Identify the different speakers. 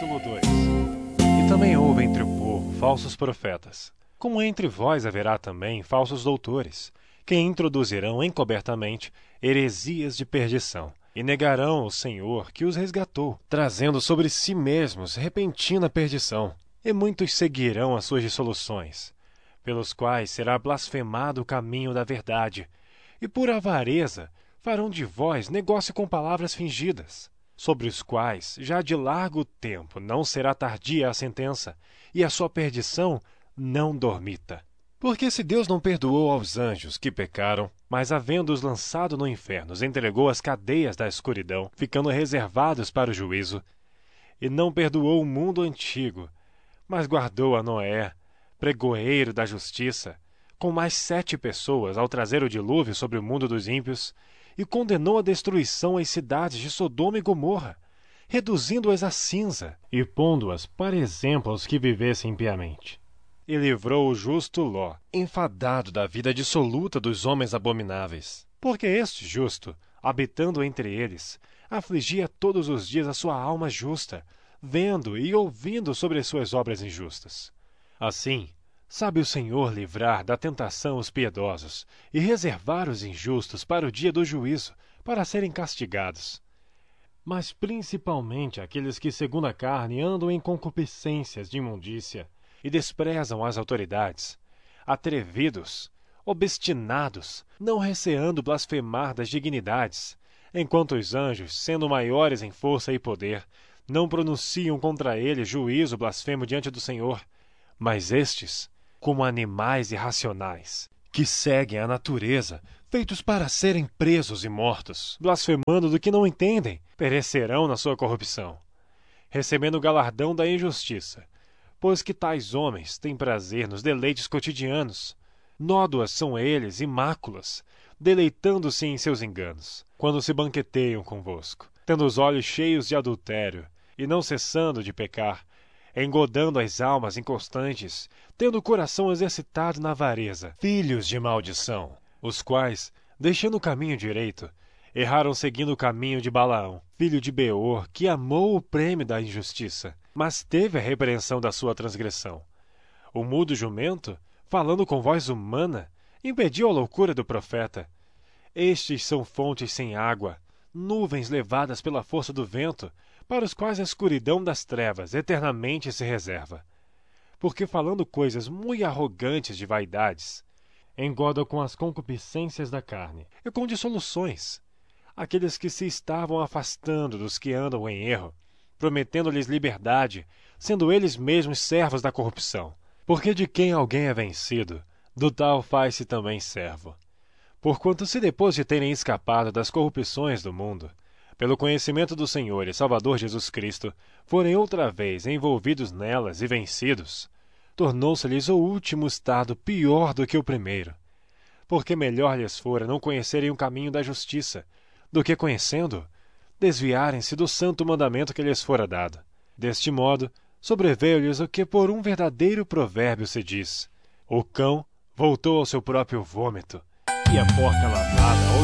Speaker 1: Capítulo 2. E também houve entre o povo falsos profetas, como entre vós haverá também falsos doutores, que introduzirão encobertamente heresias de perdição, e negarão o Senhor que os resgatou, trazendo sobre si mesmos repentina perdição. E muitos seguirão as suas dissoluções, pelos quais será blasfemado o caminho da verdade, e por avareza farão de vós negócio com palavras fingidas, sobre os quais já de largo tempo não será tardia a sentença, e a sua perdição não dormita. Porque se Deus não perdoou aos anjos que pecaram, mas havendo-os lançado no inferno, os entregou às cadeias da escuridão, ficando reservados para o juízo, e não perdoou o mundo antigo, mas guardou a Noé, pregoeiro da justiça, com mais 7 pessoas ao trazer o dilúvio sobre o mundo dos ímpios, e condenou a destruição as cidades de Sodoma e Gomorra, reduzindo-as a cinza e pondo-as para exemplo aos que vivessem impiamente. E livrou o justo Ló, enfadado da vida dissoluta dos homens abomináveis. Porque este justo, habitando entre eles, afligia todos os dias a sua alma justa, vendo e ouvindo sobre as suas obras injustas. Assim, sabe o Senhor livrar da tentação os piedosos e reservar os injustos para o dia do juízo, para serem castigados. Mas principalmente aqueles que segundo a carne andam em concupiscências de imundícia e desprezam as autoridades, atrevidos, obstinados, não receando blasfemar das dignidades, enquanto os anjos, sendo maiores em força e poder, não pronunciam contra ele juízo blasfemo diante do Senhor, mas estes, como animais irracionais, que seguem a natureza, feitos para serem presos e mortos, blasfemando do que não entendem, perecerão na sua corrupção, recebendo o galardão da injustiça, pois que tais homens têm prazer nos deleites cotidianos. Nódoas são eles e máculas, deleitando-se em seus enganos, quando se banqueteiam convosco, tendo os olhos cheios de adultério, e não cessando de pecar, engodando as almas inconstantes, tendo o coração exercitado na avareza, filhos de maldição, os quais, deixando o caminho direito, erraram seguindo o caminho de Balaão, filho de Beor, que amou o prêmio da injustiça, mas teve a repreensão da sua transgressão. O mudo jumento, falando com voz humana, impediu a loucura do profeta. Estes são fontes sem água, nuvens levadas pela força do vento, para os quais a escuridão das trevas eternamente se reserva. Porque falando coisas muito arrogantes de vaidades, engodam com as concupiscências da carne e com dissoluções aqueles que se estavam afastando dos que andam em erro, prometendo-lhes liberdade, sendo eles mesmos servos da corrupção. Porque de quem alguém é vencido, do tal faz-se também servo. Porquanto se depois de terem escapado das corrupções do mundo, pelo conhecimento do Senhor e Salvador Jesus Cristo, forem outra vez envolvidos nelas e vencidos, tornou-se-lhes o último estado pior do que o primeiro. Porque melhor lhes fora não conhecerem o caminho da justiça, do que conhecendo, desviarem-se do santo mandamento que lhes fora dado. Deste modo, sobreveio-lhes o que por um verdadeiro provérbio se diz: o cão voltou ao seu próprio vômito, e a porca lavada ao